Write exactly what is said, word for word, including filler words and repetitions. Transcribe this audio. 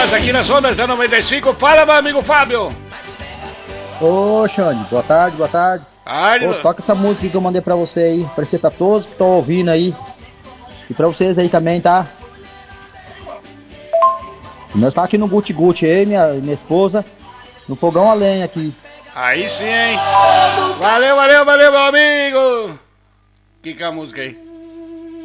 Goiás, aqui nas ondas da noventa e cinco. Fala, meu amigo Fábio. Ô, Xande, boa tarde, boa tarde. Ai, Ô, toca essa música que eu mandei pra você aí, pra você, pra todos que estão ouvindo aí. E pra vocês aí também, tá? Nós tá aqui no Guti Guti aí, minha, minha esposa, no fogão a lenha aqui. Aí sim, hein? Valeu, valeu, valeu, meu amigo. Que que é a música aí?